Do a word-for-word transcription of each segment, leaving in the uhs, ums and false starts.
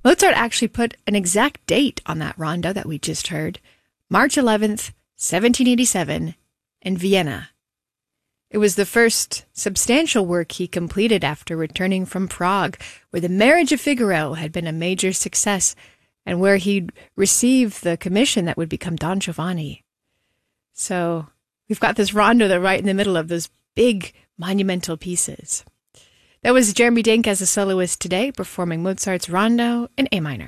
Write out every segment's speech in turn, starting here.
Mozart actually put an exact date on that rondo that we just heard, March eleventh, seventeen eighty-seven, in Vienna. It was the first substantial work he completed after returning from Prague, where The Marriage of Figaro had been a major success and where he'd received the commission that would become Don Giovanni. So we've got this rondo that right in the middle of those big monumental pieces. That was Jeremy Dink as a soloist today, performing Mozart's Rondo in A minor.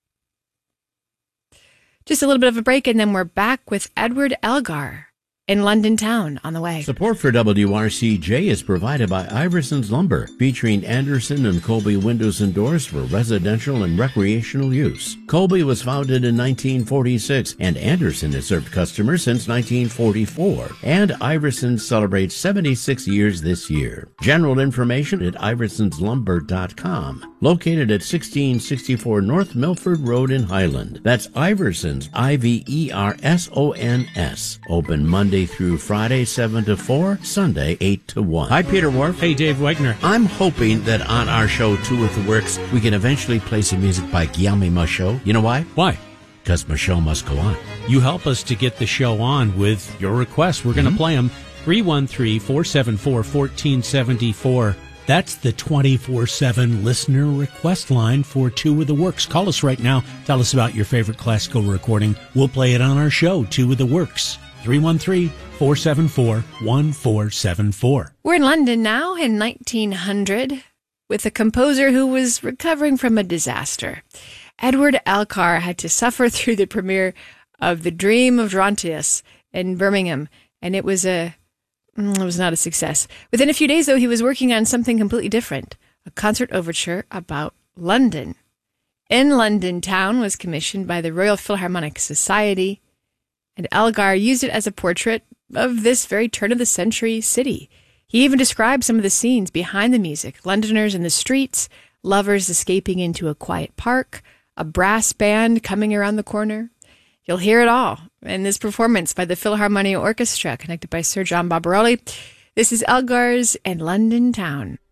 Just a little bit of a break, and then we're back with Edward Elgar in London Town on the way. Support for W R C J is provided by Iverson's Lumber, featuring Anderson and Colby windows and doors for residential and recreational use. Colby was founded in nineteen forty-six, and Anderson has served customers since nineteen forty-four. And Iverson celebrates seventy-six years this year. General information at iversons lumber dot com. Located at sixteen sixty-four North Milford Road in Highland. That's Iversons, I V E R S O N S. Open Monday through Friday, seven to four, Sunday, eight to one. Hi, Peter Wharf. Hey, Dave Wegner. I'm hoping that on our show, Two with the Works, we can eventually play some music by Guillaume Michaud. You know why? Why? Because my show must go on. You help us to get the show on with your requests. We're going to Mm-hmm. play them. three one three, four seven four, one four seven four. That's the twenty-four seven listener request line for Two with the Works. Call us right now. Tell us about your favorite classical recording. We'll play it on our show, Two with the Works. three one three, four seven four, one four seven four. We're in London now in nineteen hundred with a composer who was recovering from a disaster. Edward Elgar had to suffer through the premiere of The Dream of Drontheus in Birmingham, and it was a it was not a success. Within a few days, though, he was working on something completely different, a concert overture about London. In London Town was commissioned by the Royal Philharmonic Society, and Elgar used it as a portrait of this very turn-of-the-century city. He even described some of the scenes behind the music, Londoners in the streets, lovers escaping into a quiet park, a brass band coming around the corner. You'll hear it all in this performance by the Philharmonia Orchestra, conducted by Sir John Barbaroli. This is Elgar's in London Town.